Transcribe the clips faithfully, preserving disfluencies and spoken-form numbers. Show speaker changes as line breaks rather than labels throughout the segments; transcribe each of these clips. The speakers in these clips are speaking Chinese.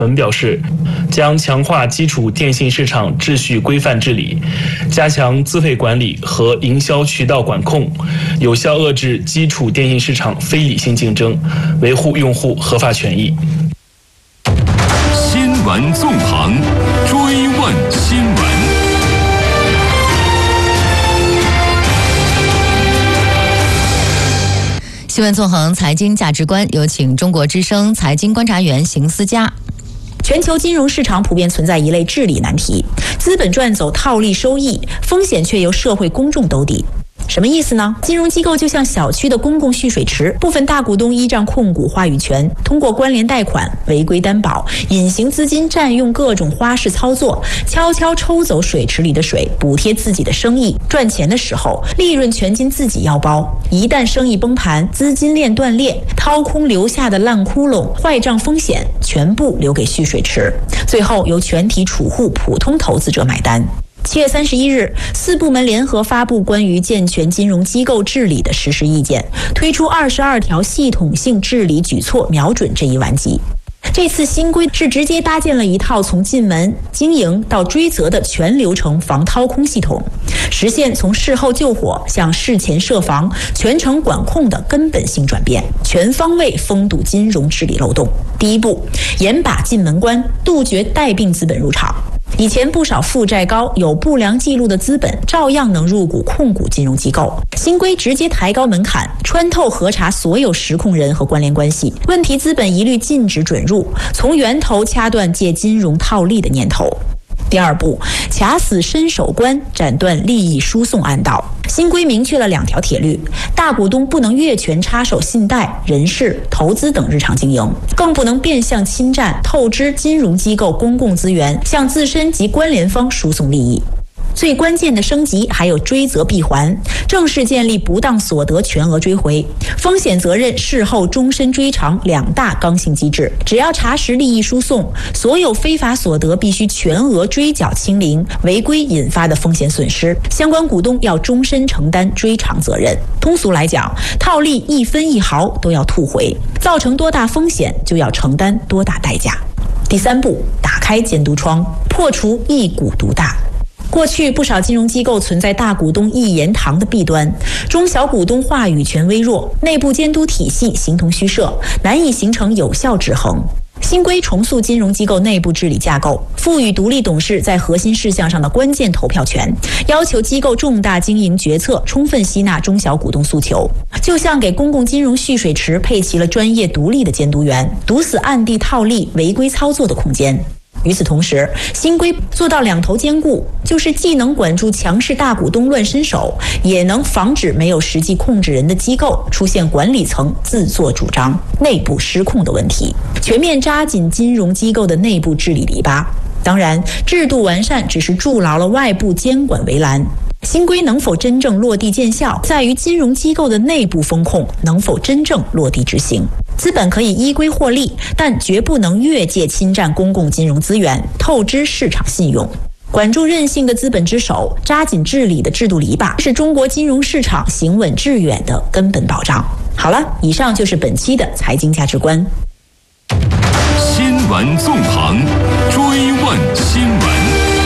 文表示，将强化基础电信市场秩序规范治理，加强资费管理和营销渠道管控，有效遏制基础电信市场非理性竞争，维护用户合法权益。
新闻纵横，追问新闻。
新闻纵横财经价值观，有请中国之声财经观察员邢思佳。
全球金融市场普遍存在一类治理难题，资本赚走套利收益，风险却由社会公众兜底。什么意思呢？金融机构就像小区的公共蓄水池，部分大股东依仗控股话语权，通过关联贷款、违规担保、隐形资金占用各种花式操作，悄悄抽走水池里的水，补贴自己的生意。赚钱的时候，利润全进自己腰包；一旦生意崩盘，资金链断裂，掏空留下的烂窟窿、坏账风险，全部留给蓄水池，最后由全体储户、普通投资者买单。七月三十一日，四部门联合发布关于健全金融机构治理的实施意见，推出二十二条系统性治理举措，瞄准这一顽疾。这次新规是直接搭建了一套从进门、经营到追责的全流程防掏空系统，实现从事后救火向事前设防、全程管控的根本性转变，全方位封堵金融治理漏洞。第一步，严把进门关，杜绝带病资本入场。以前不少负债高、有不良记录的资本照样能入股控股金融机构。新规直接抬高门槛，穿透核查所有实控人和关联关系，问题资本一律禁止准入，从源头掐断借金融套利的念头。第二步，卡死伸手关，斩断利益输送暗道。新规明确了两条铁律：大股东不能越权插手信贷、人事、投资等日常经营，更不能变相侵占、透支金融机构公共资源，向自身及关联方输送利益。最关键的升级还有追责闭环，正式建立不当所得全额追回、风险责任事后终身追偿两大刚性机制。只要查实利益输送，所有非法所得必须全额追缴清零，违规引发的风险损失，相关股东要终身承担追偿责任。通俗来讲，套利一分一毫都要吐回，造成多大风险就要承担多大代价。第三步，打开监督窗，破除一股独大。过去不少金融机构存在大股东一言堂的弊端，中小股东话语权微弱，内部监督体系形同虚设，难以形成有效制衡。新规重塑金融机构内部治理架构，赋予独立董事在核心事项上的关键投票权，要求机构重大经营决策充分吸纳中小股东诉求，就像给公共金融蓄水池配齐了专业独立的监督员，堵死暗地套利、违规操作的空间。与此同时，新规做到两头兼顾，就是既能管住强势大股东乱伸手，也能防止没有实际控制人的机构出现管理层自作主张、内部失控的问题，全面扎紧金融机构的内部治理篱笆。当然，制度完善只是筑牢了外部监管围栏。新规能否真正落地见效，在于金融机构的内部风控能否真正落地执行。资本可以依规获利，但绝不能越界侵占公共金融资源，透支市场信用。管住任性的资本之手，扎紧治理的制度篱笆，是中国金融市场行稳致远的根本保障。好了，以上就是本期的财经价值观。
新闻纵横，追问新闻。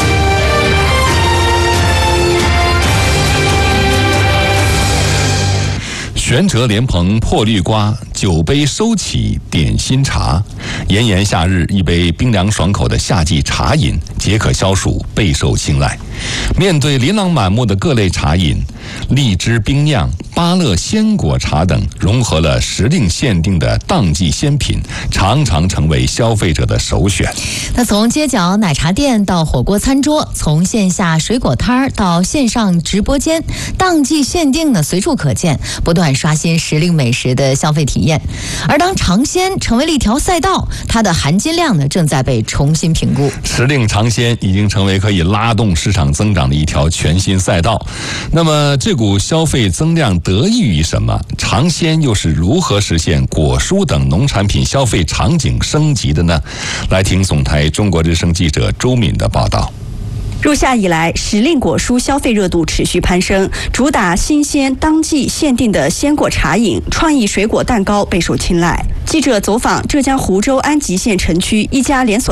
玄哲莲蓬破绿瓜，酒杯收起点心茶。炎炎夏日，一杯冰凉爽口的夏季茶饮，解渴消暑，备受青睐。面对琳琅满目的各类茶饮，荔枝冰酿、芭乐鲜果茶等融合了时令限定的当季鲜品，常常成为消费者的首选。
那从街角奶茶店到火锅餐桌，从线下水果摊儿到线上直播间，当季限定呢随处可见，不断刷新时令美食的消费体验。而当尝鲜成为了一条赛道，它的含金量呢正在被重新评估。
时令尝鲜已经成为可以拉动市场增长的一条全新赛道。那么这股消费增量得益于什么？尝鲜又是如何实现果蔬等农产品消费场景升级的呢？来听总台中国之声记者周敏的报道。
入夏以来，时令果蔬消费热度持续攀升，主打新鲜当季限定的鲜果茶饮、创意水果蛋糕备受青睐。记者走访浙江湖州安吉县城区一家连锁